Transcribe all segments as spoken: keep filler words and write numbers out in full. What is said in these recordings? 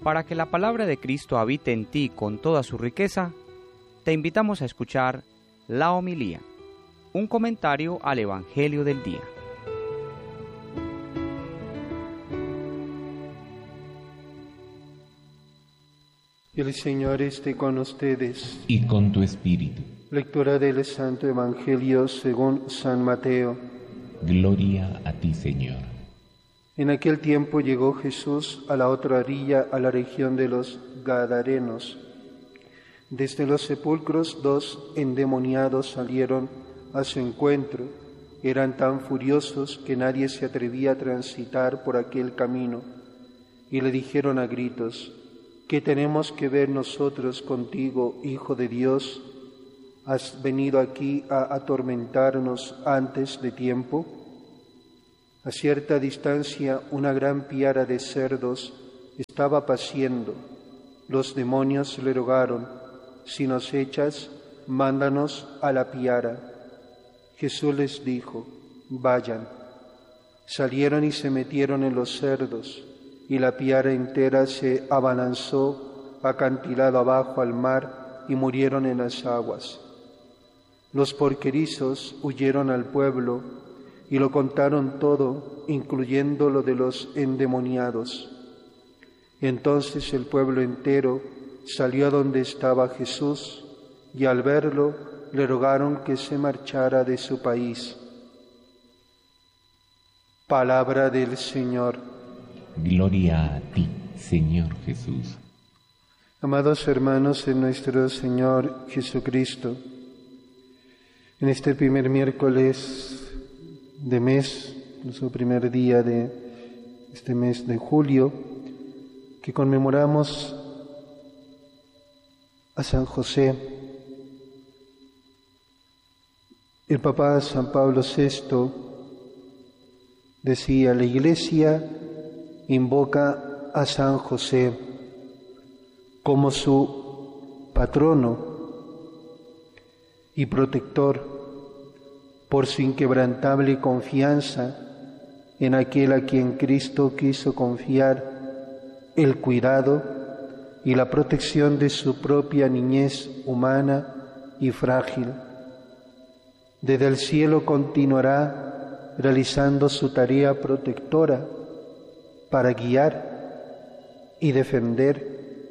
Para que la palabra de Cristo habite en ti con toda su riqueza, te invitamos a escuchar la homilía, un comentario al Evangelio del día. El Señor esté con ustedes. Y con tu espíritu. Lectura del Santo Evangelio según San Mateo. Gloria a ti, Señor. En aquel tiempo llegó Jesús a la otra orilla, a la región de los Gadarenos. Desde los sepulcros dos endemoniados salieron a su encuentro. Eran tan furiosos que nadie se atrevía a transitar por aquel camino. Y le dijeron a gritos: ¿qué tenemos que ver nosotros contigo, Hijo de Dios? ¿Has venido aquí a atormentarnos antes de tiempo? A cierta distancia una gran piara de cerdos estaba paciendo. Los demonios le rogaron: si nos echas, mándanos a la piara. Jesús les dijo: vayan. Salieron y se metieron en los cerdos, y la piara entera se abalanzó acantilado abajo al mar y murieron en las aguas. Los porquerizos huyeron al pueblo y lo contaron todo, incluyendo lo de los endemoniados. Entonces el pueblo entero salió a donde estaba Jesús y al verlo le rogaron que se marchara de su país. Palabra del Señor. Gloria a ti, Señor Jesús. Amados hermanos en nuestro Señor Jesucristo, en este primer miércoles de mes, nuestro primer día de este mes de julio, que conmemoramos a San José, el Papa San Pablo sexto decía: la Iglesia invoca a San José como su patrono y protector por su inquebrantable confianza en aquel a quien Cristo quiso confiar el cuidado y la protección de su propia niñez humana y frágil. Desde el cielo continuará realizando su tarea protectora para guiar y defender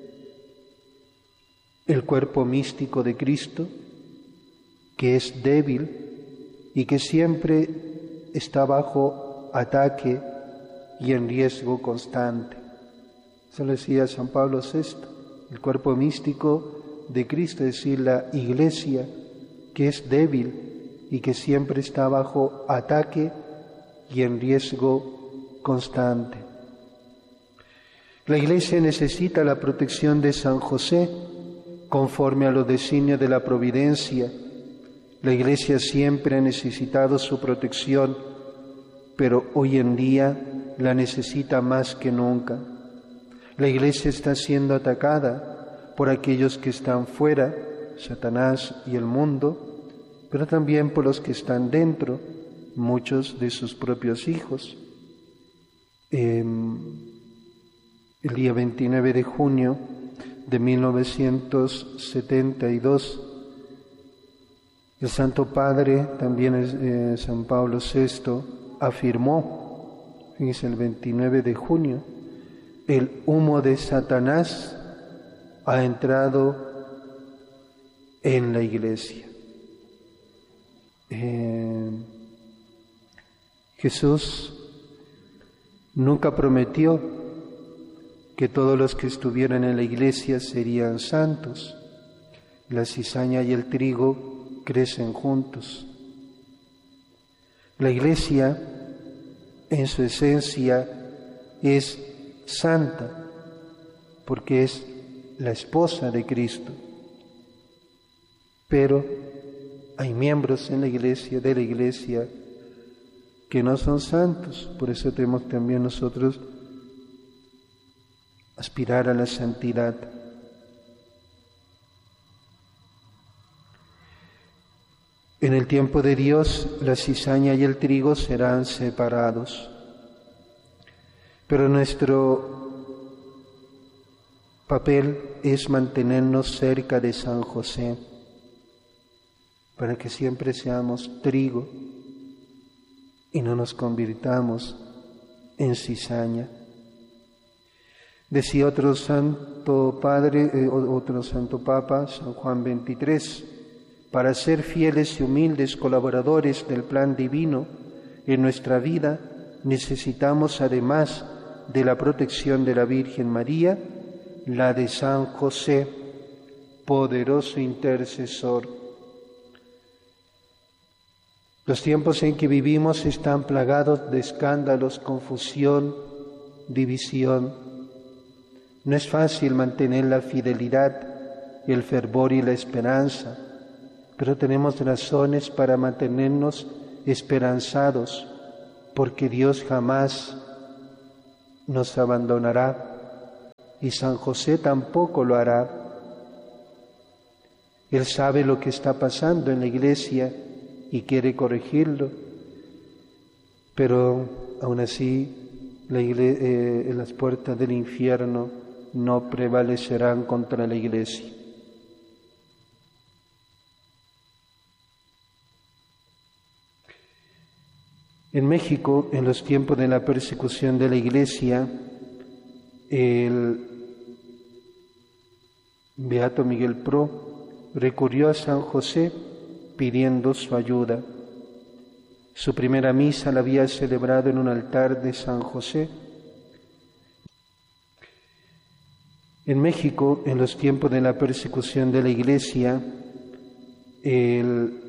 el cuerpo místico de Cristo, que es débil y que siempre está bajo ataque y en riesgo constante. Eso lo decía San Pablo sexto, el cuerpo místico de Cristo, es decir, la Iglesia, que es débil y que siempre está bajo ataque y en riesgo constante. La Iglesia necesita la protección de San José conforme a los designios de la providencia. La Iglesia siempre ha necesitado su protección, pero hoy en día la necesita más que nunca. La Iglesia está siendo atacada por aquellos que están fuera, Satanás y el mundo, pero también por los que están dentro, muchos de sus propios hijos. Eh, el día veintinueve de junio de mil novecientos setenta y dos, el Santo Padre, también eh, San Pablo sexto, afirmó, fíjense, el veintinueve de junio, el humo de Satanás ha entrado en la Iglesia. Eh, Jesús nunca prometió que todos los que estuvieran en la Iglesia serían santos. La cizaña y el trigo crecen juntos. La Iglesia, en su esencia, es santa, porque es la esposa de Cristo. Pero hay miembros en la Iglesia, de la Iglesia, que no son santos. Por eso tenemos también nosotros aspirar a la santidad. En el tiempo de Dios, la cizaña y el trigo serán separados. Pero nuestro papel es mantenernos cerca de San José, para que siempre seamos trigo y no nos convirtamos en cizaña. Decía otro santo padre, eh, otro santo papa, San Juan veintitrés, para ser fieles y humildes colaboradores del plan divino en nuestra vida, necesitamos, además de la protección de la Virgen María, la de San José, poderoso intercesor. Los tiempos en que vivimos están plagados de escándalos, confusión, división. No es fácil mantener la fidelidad, el fervor y la esperanza, pero tenemos razones para mantenernos esperanzados, porque Dios jamás nos abandonará y San José tampoco lo hará. Él sabe lo que está pasando en la Iglesia y quiere corregirlo, pero aún así la igle- eh, las puertas del infierno no prevalecerán contra la Iglesia. En México, en los tiempos de la persecución de la Iglesia, el Beato Miguel Pro recurrió a San José pidiendo su ayuda. Su primera misa la había celebrado en un altar de San José. En México, en los tiempos de la persecución de la Iglesia, el